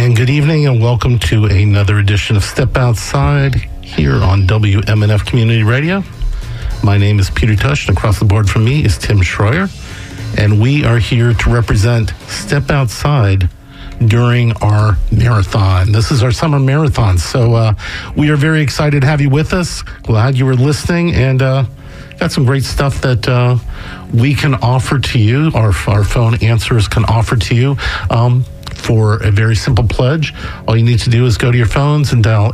And good evening and welcome to another edition of Step Outside here on WMNF Community Radio. My name is Peter Tush, and across the board from me is Tim Schroyer. And we are here to represent Step Outside during our marathon. This is our summer marathon. So we are very excited to have you with us. Glad you were listening, and got some great stuff that we can offer to you. Our phone answers can offer to you. For a very simple pledge, all you need to do is go to your phones and dial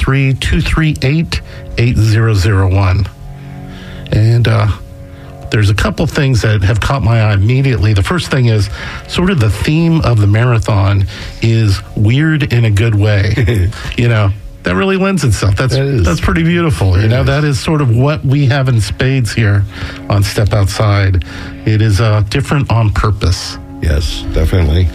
813-238-8001. And there's a couple things that have caught my eye immediately. The first thing is sort of the theme of the marathon is weird in a good way. You know, that really lends itself. That's pretty beautiful. You know, that is sort of what we have in spades here on Step Outside. It is different on purpose. Yes, definitely.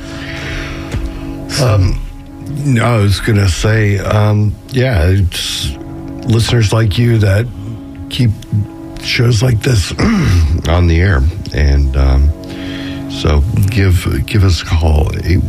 No, I was going to say, it's listeners like you that keep shows like this on the air. And so give us a call,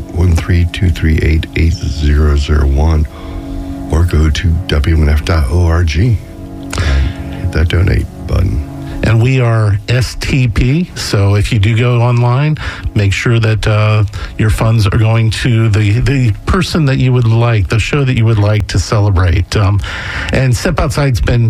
813-238-8001, or go to WMNF.org and hit that donate button. And we are STP, so if you do go online, make sure that your funds are going to the person that you would like, the show that you would like to celebrate. And Step Outside's been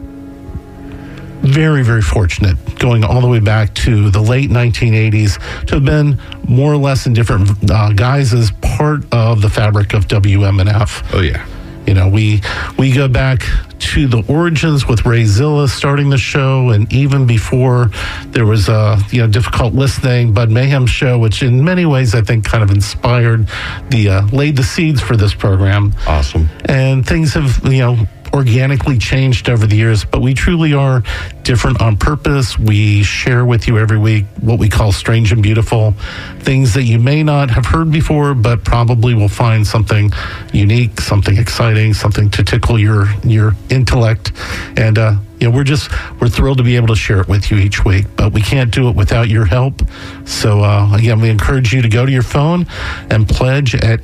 very, very fortunate, going all the way back to the late 1980s, to have been more or less in different guises part of the fabric of WMNF. Oh, yeah. You know, we go back to the origins with Ray Zilla starting the show, and even before there was Difficult Listening, Bud Mayhem show, which in many ways I think kind of inspired laid the seeds for this program. Awesome. And things have, organically changed over the years, but we truly are different on purpose. We share with you every week what we call strange and beautiful, things that you may not have heard before, but probably will find something unique, something exciting, something to tickle your intellect. And we're thrilled to be able to share it with you each week, but we can't do it without your help. So again, we encourage you to go to your phone and pledge at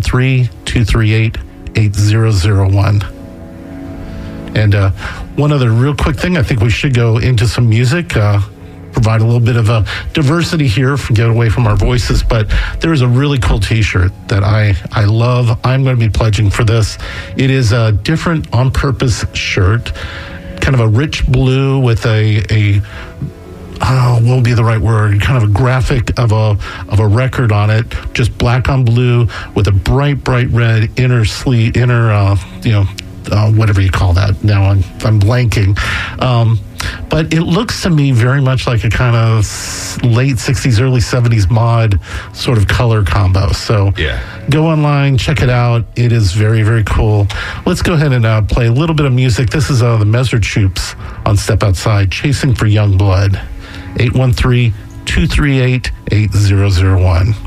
813-238-8001. And one other real quick thing, I think we should go into some music, provide a little bit of a diversity here, get away from our voices. But there is a really cool T-shirt that I love. I'm going to be pledging for this. It is a different on-purpose shirt, kind of a rich blue with what would be the right word? Kind of a graphic of a record on it, just black on blue with a bright red inner sleeve, whatever you call that. Now I'm blanking. But it looks to me very much like a kind of late 60s, early 70s mod sort of color combo. So go online, check it out. It is very, very cool. Let's go ahead and play a little bit of music. This is the Messer Troops on Step Outside, Chasing for Young Blood. 813-238-8001.